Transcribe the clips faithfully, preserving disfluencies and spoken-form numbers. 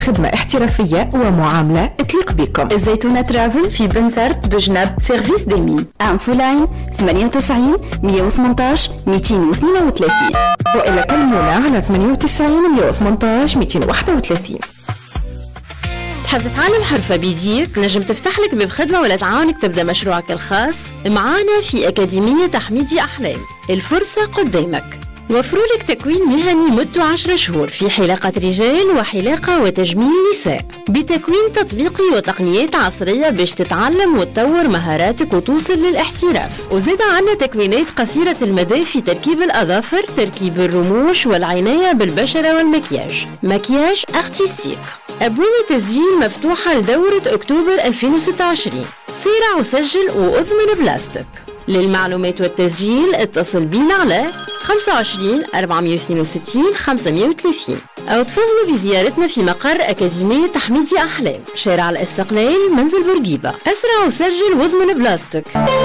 خدمة احترافية ومعاملة تليق بكم. الزيتونة ترافل في بنزرت بجنب سيرفيس ديمين. انفولاين ثمانية وتسعين مية وثمانتاش مئتين واثنين وثلاثين، وإلا كلمونا على ثمانية وتسعين مية وثمانتاش مئتين وواحد وثلاثين. تحب تتعلم حرفة بيديك؟ نجم تفتح لك باب خدمة ولا تعاونك تبدأ مشروعك الخاص معانا في أكاديمية تحميدي أحلام. الفرصة قدامك، وفروا لك تكوين مهني مدته عشرة شهور في حلاقة رجال وحلاقة وتجميل نساء، بتكوين تطبيقي وتقنيات عصرية باش تتعلم وتطور مهاراتك وتوصل للاحتراف. وزيد عنا تكوينات قصيرة المدى في تركيب الأظافر، تركيب الرموش والعناية بالبشرة والمكياج، مكياج ارتستيك. أبواب التسجيل مفتوحة لدورة أكتوبر ألفين وستة وعشرين. سارع وسجل وأضمن بلاستيك. للمعلومات والتسجيل اتصل بينا على خمسة وعشرين أربعمئة واثنين وستين خمسمئة وثلاثين، أو تفضلوا بزيارتنا في مقر أكاديمية تحميدي أحلام، شارع الاستقلال، منزل بورقيبة. أسرع وسجل واضمن بلاستيك.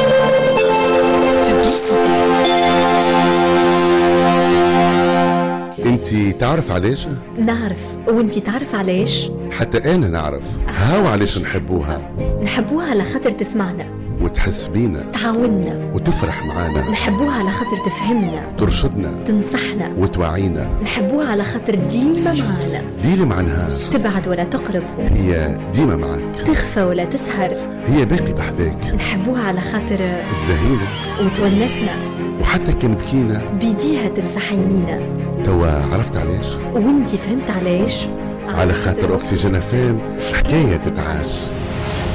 انتي تعرف علاش؟ نعرف، وانتي تعرف علاش؟ حتى انا نعرف. هاو علاش نحبوها. نحبوها على خاطر تسمعنا وتحس بينا، تعاوننا وتفرح معانا. نحبوها على خاطر تفهمنا، ترشدنا، تنصحنا وتوعينا. نحبوها على خاطر ديما معانا، ليلة مع نهار، تبعد ولا تقرب، هي ديما معك، تخفى ولا تسهر، هي باقي بحذاك. نحبوها على خاطر تزهينا وتونسنا، وحتى كان بكينا بيديها تمسح عينينا. توا عرفت علاش؟ وانتي فهمت علاش؟ على خاطر أكسجين فام حكاية تتعاش.